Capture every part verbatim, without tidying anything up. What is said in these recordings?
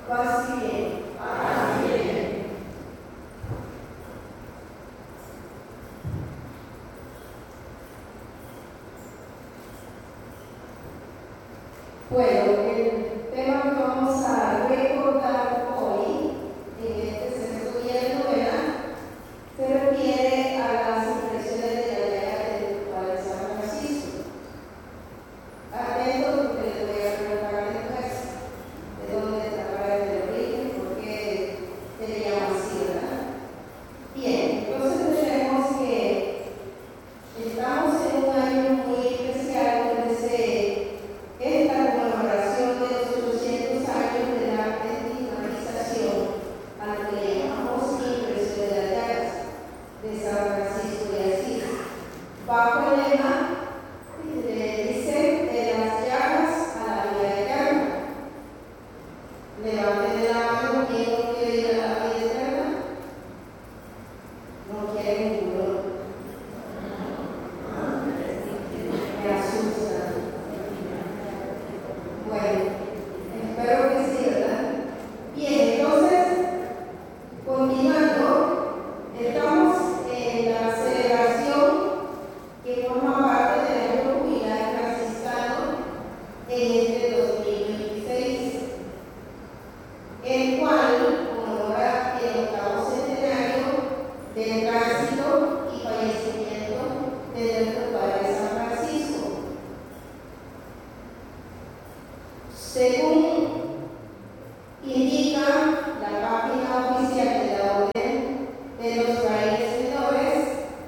Paz y bien. Paz y bien. Bueno, el tema que vamos a recordar hoy en este sexto día de novena se refiere a las impresiones de la llaga del Padre San Francisco. Atentos porque les voy a preguntar después de dónde trabaja el origen, porque se le llama así, ¿verdad? Bien, entonces tenemos que estamos en un año muy especial donde se es la conmemoración de los ochocientos años de la estigmatización a lo que le llamamos impresión de las llagas de San Francisco de Asís, bajo el lema le dice de las llagas a la vida eterna. Levanten la mano, ¿quién no quiere ir a la vida eterna? No quiere ninguno. Me asusta. Bueno, espero que sí, ¿verdad? Bien, entonces, continuando, estamos en la celebración que forma parte del año jubilar franciscano en este dos mil veintiséis, el cual conmemora el octavo centenario del tránsito y fallecimiento de nuestro Padre San Francisco. Según indica la página oficial de la Orden de los Frailes Menores,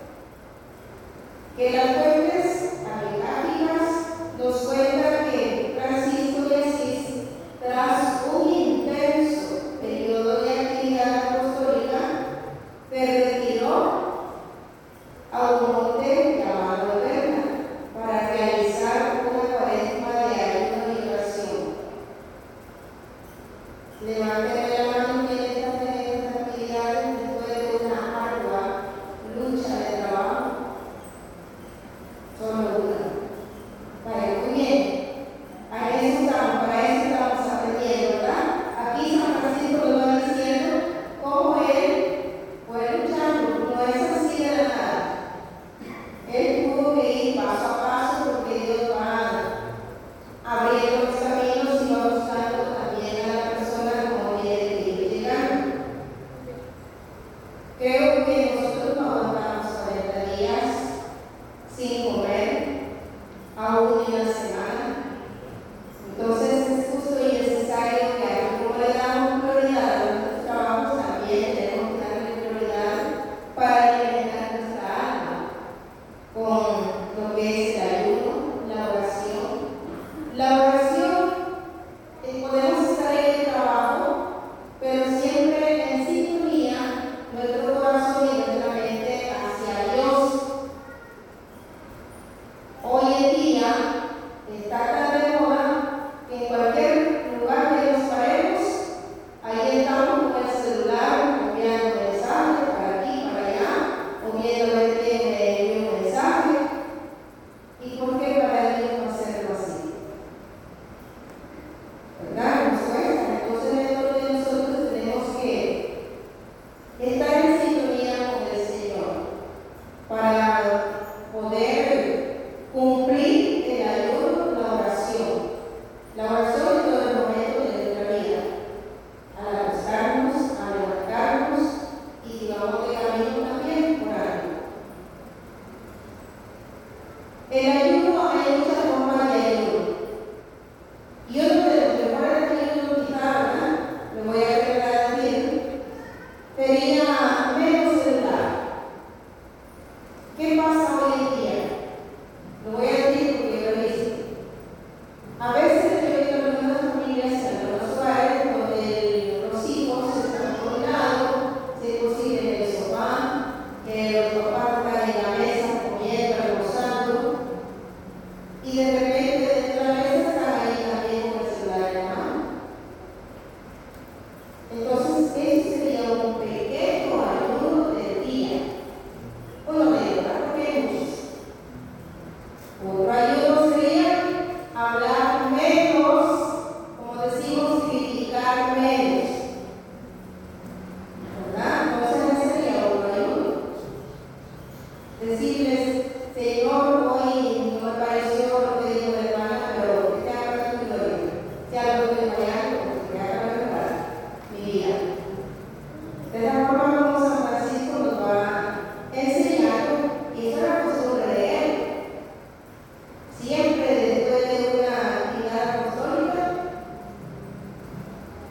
que las fuentes amigáticas nos cuentan que Francisco de Asís, tras un intenso periodo de actividad apostólica, se retiró a un monte llamado Alberna para realizar una cuaresma de ayuno y oración. Levanten la mano quienes están en estas actividades después de una ardua lucha de trabajo. Solo una. Vale, muy bien. A eso estamos, para eso estamos aprendiendo, ¿verdad? Aquí San Francisco nos va diciendo cómo él fue luchando. No es así de la nada. Él tuvo que ir paso a paso porque Dios va abriendo los caminos y va buscando también a la persona, como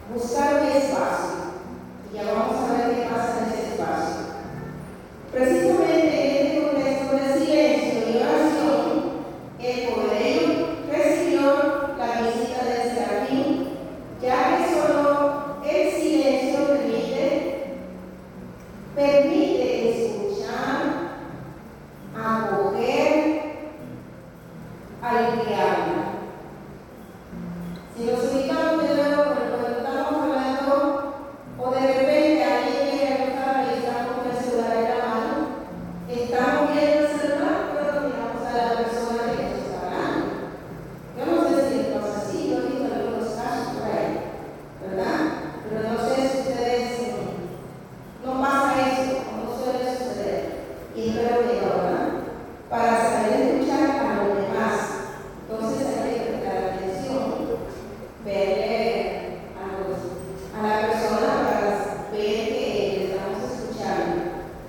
buscar un espacio. Y ya vamos a ver qué pasa en ese espacio. Precisamente en este contexto de silencio y oración, el poderío recibió la visita del serafín, ya que solo el silencio permite, permite escuchar, acoger al que habla. Si nos ubicamos de nuevo cuando estamos hablando, o de repente alguien quiere buscar y estamos con el celular en la mano, estamos viendo el celular, pero miramos a la persona que nos está hablando. Yo no sé si es cosa así, yo he visto algunos casos por ahí, ¿verdad? Pero no sé si ustedes no pasa eso, o no suele suceder. Y espero que no, ¿verdad? Para saber escuchar a los demás. Entonces hay que prestar atención, verle a, los, a la persona para ver que le estamos escuchando.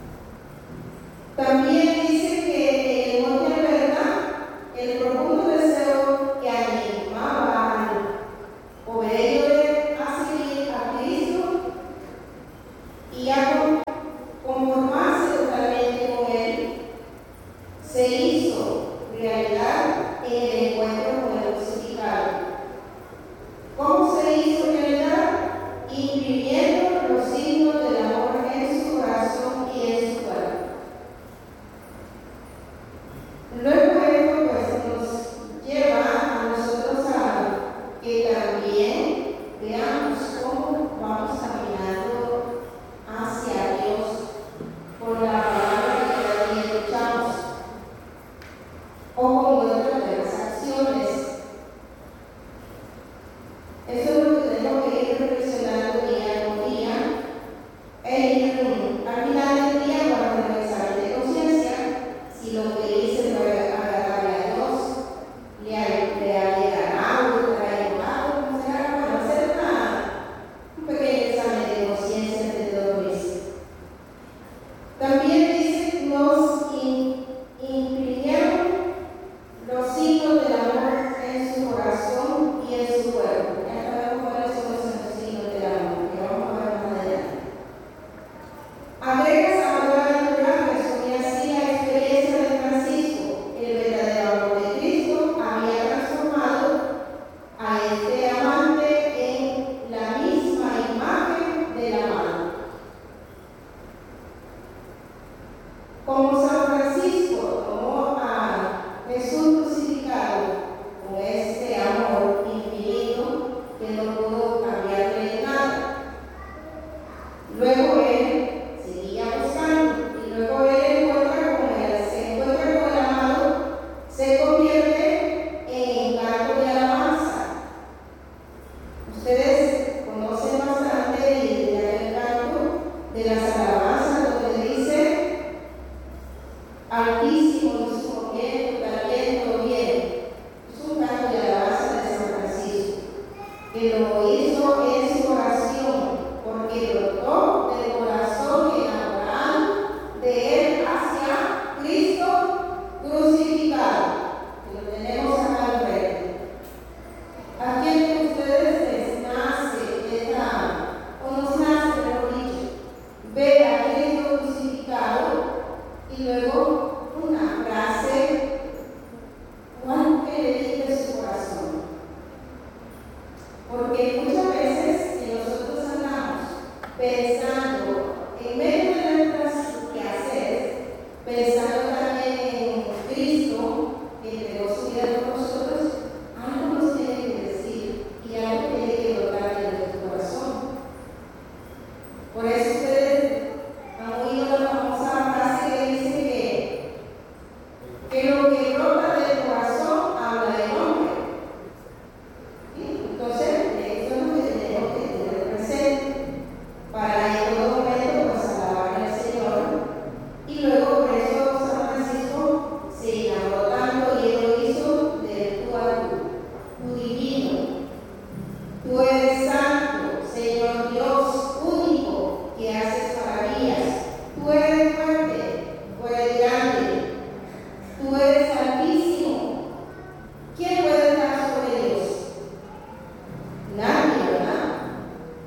También dice que en el monte de verdad, el profundo deseo que animaba al obediente a seguir a Cristo y a conformarse totalmente con Él, se hizo realidad en el encuentro con el crucificado. ¿Cómo se hizo realidad? Imprimiendo los signos del amor en su corazón y en su cuerpo. Luego esto pues nos lleva a nosotros a que también veamos cómo vamos caminando hacia Dios por la palabra que también escuchamos o con nuestras buenas acciones. Eso es lo que tenemos que ir reflexionando día con día e ir al final del día cuando el examen de conciencia, si lo que dice no es agradable a Dios, le ha, le ha ganado, le ha enojado, como sea, bueno, hacer una, un pequeño examen de conciencia antes de dormirse. También dice, nos in, imprimieron los signos del amor en su corazón y en su cuerpo. Ya sabemos cuáles son esos signos del amor, que vamos a ver más adelante. Agrega Salvador Natural, resumía así la experiencia de Francisco. El verdadero amor de Cristo había transformado a este amante en la misma imagen del amado. Como San Francisco tomó a Jesús crucificado con este amor infinito que no pudo cambiarle nada. Luego él seguía buscando y luego él encuentra con él, se encuentra con el amado, se convierte en encanto de alabanza. Ustedes conocen bastante del encanto de las alabanzas donde dice altísimo en su momento, también todo bien. Es un canto de alabanza de San Francisco, que lo hizo en su oración, porque brotó del corazón enamorado de él hacia Cristo crucificado, que lo tenemos acá al frente. ¿A quién de ustedes les nace esta, o nos nace, mejor dicho, ver a Cristo crucificado y luego una frase, ¿cuánto que le dice su corazón? Porque muchas veces que nosotros andamos pensando en medio de nuestras quehaceres, pensando también en Cristo, que entregó su vida por nosotros, algo nos tiene que decir y algo tiene que brotar de nuestro corazón. Por eso ustedes han oído la famosa frase que dice que, que lo que brota del corazón habla del hombre. ¿Sí? Entonces, eso es lo que tenemos que tener presente para en todo momento pues alabar al Señor. Y luego por eso San Francisco se enamoró tanto y él lo hizo de tú a tú, tú divino. Tú eres santo, Señor Dios único, que haces maravillas. Tú eres fuerte, tú eres grande, tú eres altísimo. ¿Quién puede estar sobre Dios? Nadie, ¿verdad?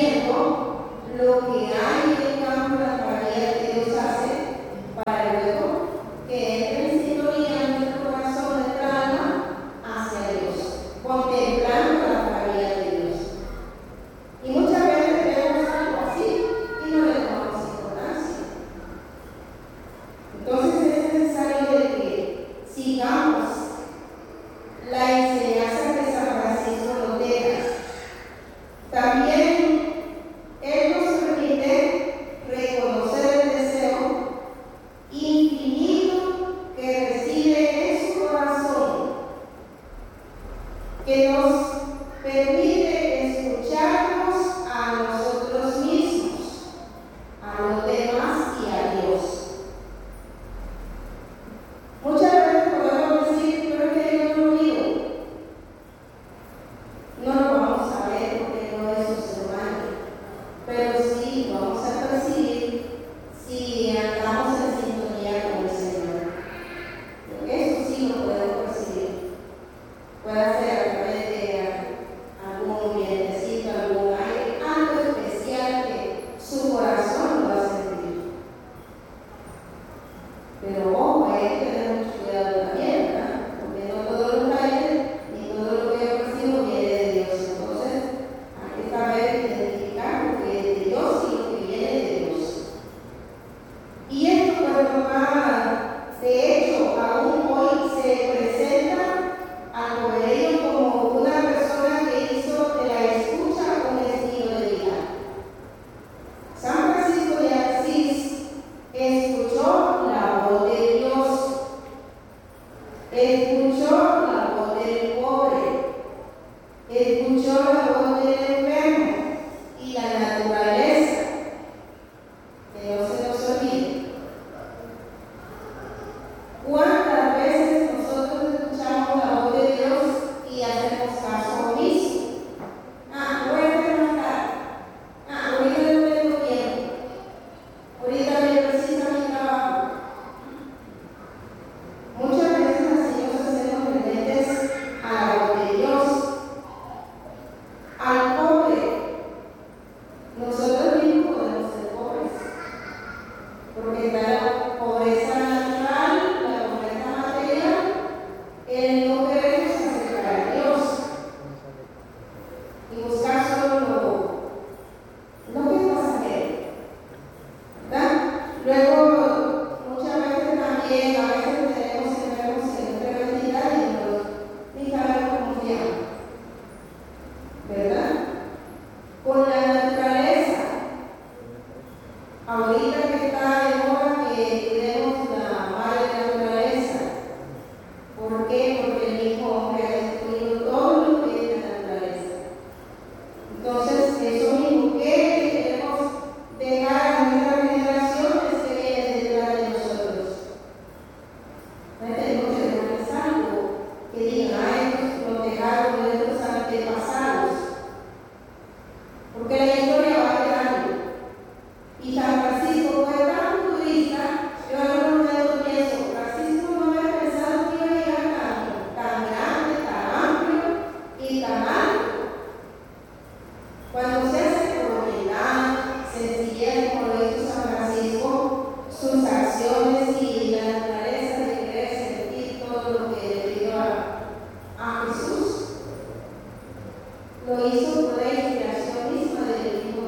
viendo lo que hay en el campo de las maravillas que Dios hace para luego que entre en sintonía en nuestro corazón, nuestra alma, hacia Dios, contemplando las maravillas de Dios. Y muchas veces vemos algo así y no le tomamos importancia. Entonces es necesario de que sigamos la enseñanza que San Francisco nos deja. También él nos permite reconocer el deseo infinito que reside en su corazón, que nos permite escucharnos a nosotros mismos, a los demás y a Dios. Muchas veces podemos decir, pero es que yo no lo digo. No lo vamos a ver porque no es su ser humano, pero sí vamos a percibir si andamos en sintonía con el Señor. Eso sí lo podemos percibir. Puede ser a través de algún vientecito, algún aire, algo especial que su corazón lo va a sentir. Pero ojo, hay que tener mucho cuidado también, ¿verdad? Porque no todos los aires ni todo lo que yo percibo viene de Dios. Entonces, hay que saber identificar lo que es de Dios y lo que viene de Dios. Y esto, pues, nos va, de hecho, aún hoy se presenta al Covelillo como una persona que hizo de la escucha un estilo de vida. San Francisco de Asís escuchó la voz de Dios, escuchó la voz del pobre, escuchó la voz del enfermo y la naturaleza, que no se nos olvide. ¿Cuántas veces nosotros escuchamos la voz de Dios y hacemos caso omiso? Ah, voy a trabajar. Ah, ahorita no tengo tiempo. Ahorita me precisa mi trabajo. Muchas veces así nos hacemos rebeldes a la voz de Dios. Al pobre, nosotros mismos podemos ser pobres, porque está la pobreza natural, la pobreza material, el no queremos acercar a Dios y buscar solo lo, lo que es pasajero, ¿verdad? Luego, muchas veces también, a veces tenemos enfermos en nuestra identidad y no ni sabemos cómo se llama, ¿verdad? Con la naturaleza, ahorita que está de moda que cuidemos la madre naturaleza. ¿Por qué? Porque el mismo hombre ha destruido todo lo que es la naturaleza. Entonces, eso mismo que queremos dejar a nuestras generaciones que vienen detrás de nosotros. No tenemos que dejarles algo que digan, ah, estos nos dejaron nuestros antepasados. Porque la historia va quedando. Y San Francisco fue tan turista, yo ahora no me pienso, Francisco no había pensado que iba a llegar tan, tan grande, tan amplio y tan alto. Cuando se hace con humildad, sencillez, como lo hizo San Francisco, sus acciones y la naturaleza de querer sentir todo lo que le pidió a, a Jesús, lo hizo por la inspiración misma del mismo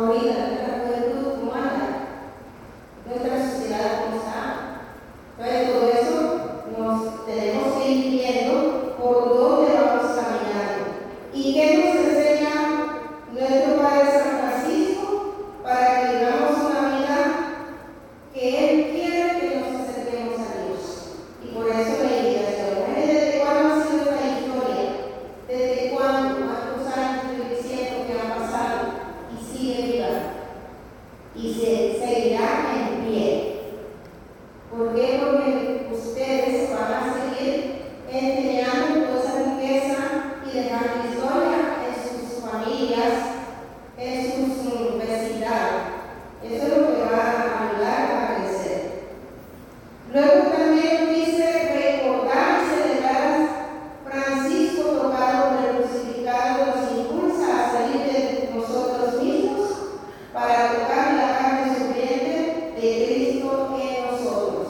ahorita nuestra juventud cómo anda, nuestra sociedad cómo está. Entonces todo eso nos tenemos que ir viendo por dónde vamos caminando. ¿Y qué nos enseña nuestro Padre San Francisco? Para que vivamos una vida que Él quiere que nos acerquemos a Dios. Y por eso la invitación. ¿Desde cuándo ha sido esta historia? ¿Desde cuándo? ¿Cuántos años estoy diciendo que han pasado? Y sigue viva. Y se seguirá en pie. ¿Por qué? Porque ustedes van a seguir enseñando toda esa riqueza y dejando historia en sus familias, en sus universidades. Eso es lo que va a ayudar a crecer. Luego también dice recordar y celebrar Francisco tocado por el crucificado, nos impulsa a salir de nosotros mismos para tocar la carne sufriente de Cristo en nosotros.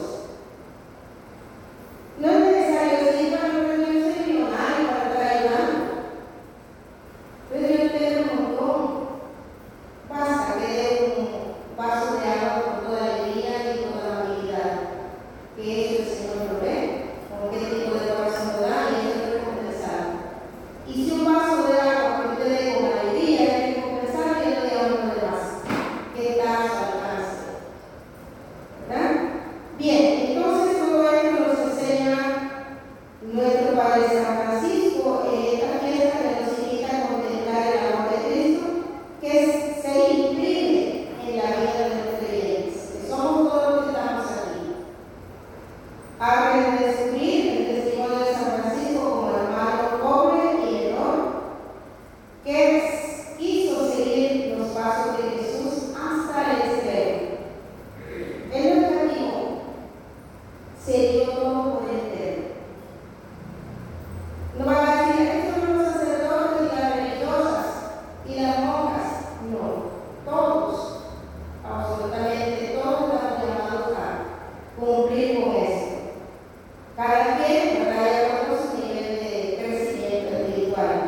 No es necesario decir, bueno, pero yo soy millonario para estar ayudando. Pero yo tengo un montón. Basta que dé un vaso de agua con toda alegría y toda amabilidad. Que eso el Señor lo ve, con qué tipo de corazón lo da y eso es recompensado. Y si un vaso de agua que usted dé con alegría es recompensado, y le dé a uno de más. ¿Qué tal su alcance? ¿Verdad? Bien, entonces todo esto nos enseña nuestro Padre San Francisco en esta fiesta que nos invita a contemplar el amor de Cristo, que es, se imprime en la vida de los creyentes, que somos todos los que estamos aquí. Habla de descubrir el testimonio de San Francisco como hermano pobre y menor, que quiso seguir los pasos de Jesús hasta el extremo. Él no escatimó, se dio todo por entero. No van a decir, estos son los sacerdotes y las religiosas y las monjas. No, todos, absolutamente todos estamos llamados a cumplir con eso. Cada quien vaya con su nivel de crecimiento espiritual.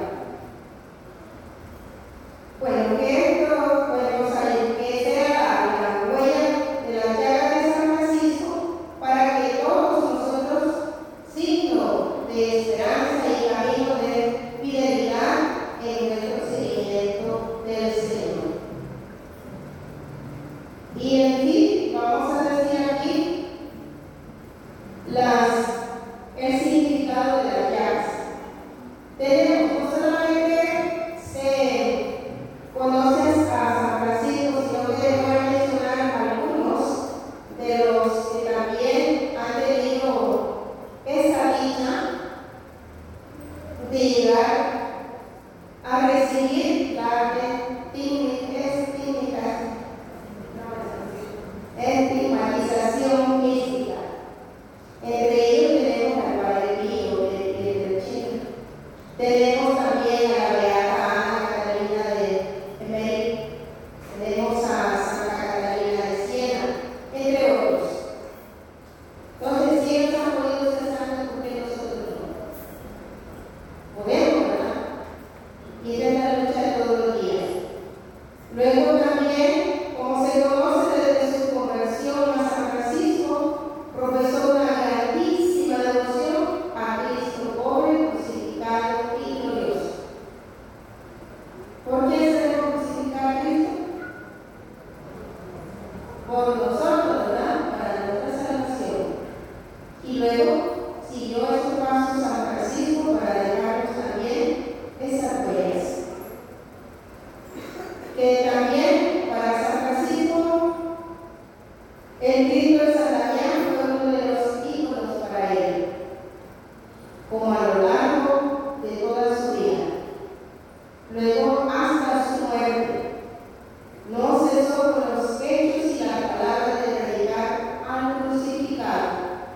Bueno, que esto podemos salir, que sea la, la huella de la llaga de San Francisco, para que todos nosotros, signo de esperanza y camino de fidelidad en nuestro seguimiento del Señor. Y en fin, vamos a decir aquí las, el significado de las llagas. Tenemos no solamente se conoce a San Francisco, sino que voy a mencionar algunos de los que también han tenido esa dicha de llegar a recibir la estigmatización mística. Entre ellos tenemos al Padre Pío de Pietrelcina. Tenemos también a la Beata Ana Catalina de Emery. Tenemos a Santa Catalina de Siena, entre otros. Entonces, si ellos han podido ser santos, ¿por qué nosotros no? Podemos, ¿verdad? Y esta es la lucha de todos los días. Luego también, como se conoce desde su conversión a San Francisco, profesó una grandísima devoción a Cristo pobre, crucificado y glorioso. ¿Por qué se debe crucificar a Cristo? Por nosotros, ¿verdad? Para nuestra salvación. Y luego siguió estos pasos San Francisco para dejarnos también esas huellas. Que también para San Francisco, el Cristo de San Damián fue uno de los íconos para él, como a lo largo de toda su vida. Luego, hasta su muerte, no cesó con los hechos y las palabras de predicar al crucificado.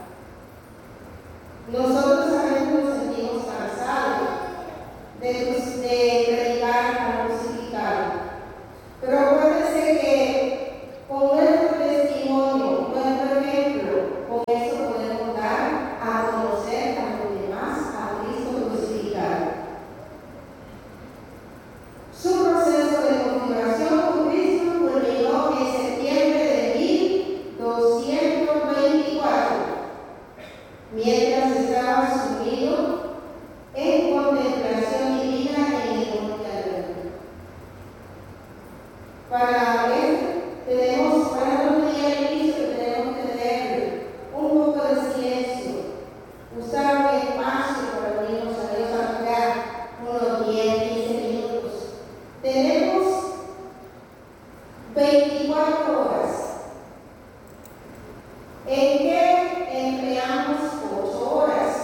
Nosotros a veces nos sentimos cansados de, de predicar al crucificado. Pero acuérdense que con nuestro testimonio, Para ver, tenemos, para no tener el piso, que tenemos que tener un poco de silencio, usar un espacio para unirnos a Dios, a unos diez, quince minutos. Tenemos veinticuatro horas. ¿En qué empleamos ocho horas?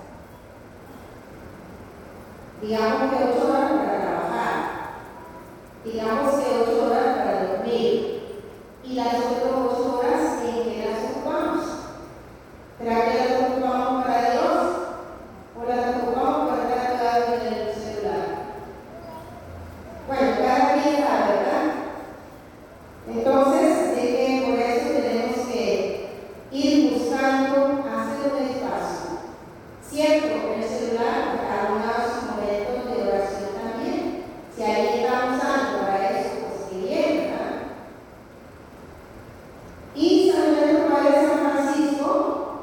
Digamos que ocho horas para trabajar, digamos que ocho horas para dormir, y las otras ocho horas en que las ocupamos. ¿Será que las ocupamos para Dios o las ocupamos para estar pegados en el celular? Bueno, cada quien sabe, ¿verdad? Entonces, es que por eso tenemos que ir buscando hacer un espacio. Cierto, el celular ha dado sus momentos de oración también. Si ahí estamos usando para eso, pues que bien, ¿verdad? Y San Pedro Padre San Francisco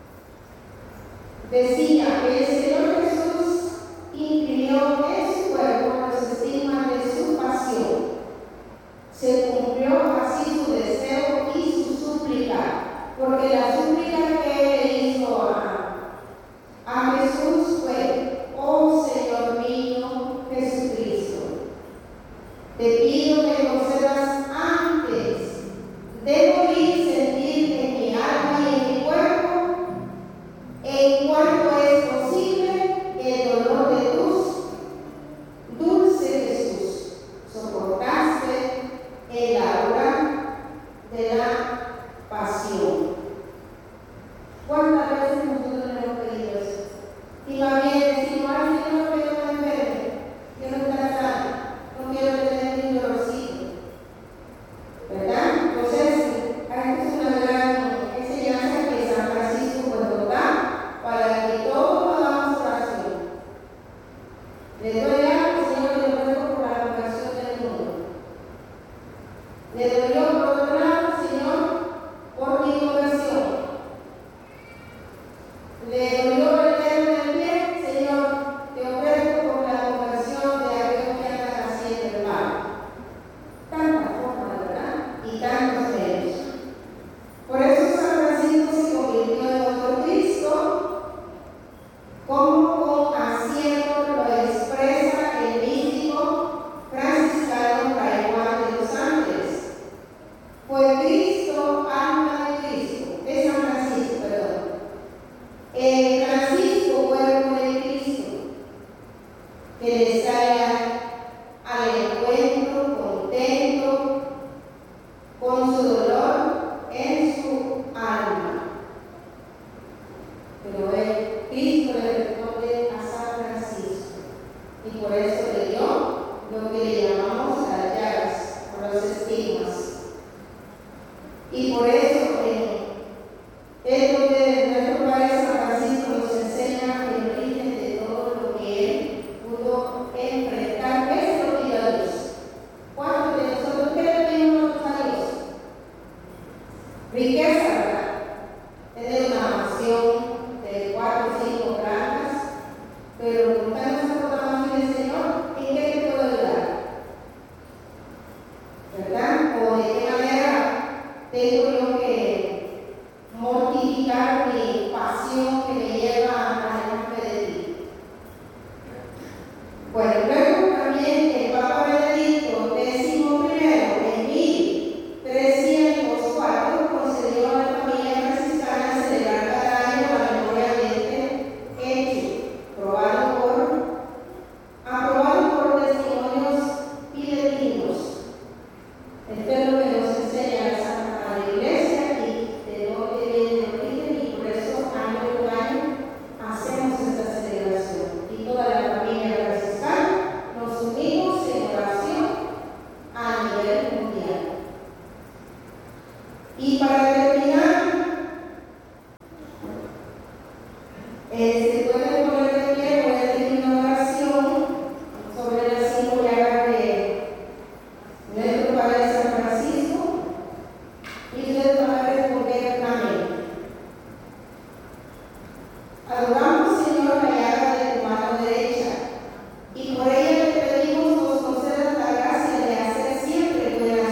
decía que el Señor Jesús imprimió en su cuerpo los estigmas de su pasión. Se cumplió así su deseo y su súplica, porque la súplica que él hizo a, a Jesús fue: oh Señor mío Jesucristo, te pido que concedas antes de morir sentir en mi alma y en mi cuerpo, en cuanto es posible, el dolor de tus dulce Jesús soportaste en la hora de la pasión. ¿Cuántas veces nosotros le hemos pedido eso? Y más bien decimos: ay, Señor, que yo me enferme, quiero estar sano, no quiero tener un dolorcito, ¿verdad? Entonces, esta es una gran enseñanza que San Francisco nos da para que todos hagamos oración. Le doy algo, Señor, le ruego por la conversión del mundo. Le doy yo por otro lado, Señor, por mi conversión. Le doy yo el dedo del pie, Señor, te ofrezco por la conversión de aquellos que andan haciendo el mal. Tantas formas, ¿verdad? Y tantos medios. Por eso San Francisco se convirtió en otro Cristo, como con acierto lo expresa el místico franciscano Fray Juan de los Ángeles. Fue Cristo, alma de Cristo, de San Francisco, perdón. El Francisco, cuerpo de Cristo, que le salga al encuentro contento con su dolor en su alma. Pero él, Cristo le responde a San Francisco, y por eso le dio lo que le llamamos las llagas o los estigmas. Y por eso eh, es donde nuestro Padre San Francisco nos enseña el origen de todo lo que él pudo enfrentar. ¿Qué es lo que a Dios? ¿Cuántos de nosotros qué le pedimos a Dios? Riqueza, ¿verdad? Tener una mansión de cuatro o cinco plantas, pero nunca nos acordamos del Señor. ¿En qué te puedo ayudar? ¿Verdad? ¿O de qué manera tengo yo que mortificar mi pasión que me lleva a alejarme de ti? Bueno, luego también el Papa Benedicto décimo primero, en mil trescientos cuatro, concedió a la familia franciscana celebrar cada año la memoria de este hecho, probado por, aprobado por testimonios fidedignos. Esto es lo que nos enseña la Santa Madre Iglesia y de dónde viene el origen, y por eso año por año hacemos esta celebración. Y toda la familia franciscana nos unimos en oración a nivel mundial. Y para terminar, eh, se puede poner de pie, voy a decir una oración sobre las cinco llagas de nuestro Padre San Francisco, y ustedes van a responder amén. Adoramos, Señor, la llaga de tu mano derecha, y por ella te pedimos nos concedas la gracia de hacer siempre buenas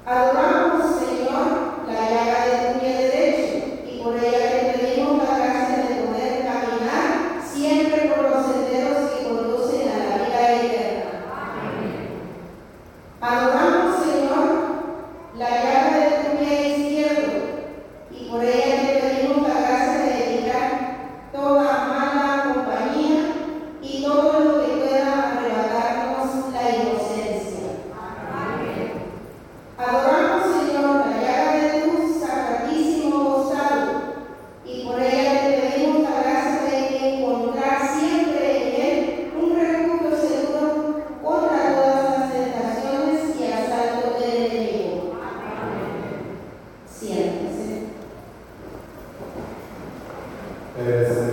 Adoramos, Señor, la llaga de tu pie derecho, y por ella te pedimos la gracia de poder caminar siempre por los senderos que conducen a la vida eterna. Amén. Adoramos, Señor, la llaga de tu pie izquierdo, y por ella te pedimos la gracia de evitar toda mala compañía y todo lo que pueda arrebatarnos la inocencia. Amén. Adoramos, Señor, la llaga de tu sacratísimo costado, y por ella te pedimos la gracia de encontrar siempre en él un refugio seguro contra todas las tentaciones y asaltos del enemigo. Amén. Siéntese. Eh,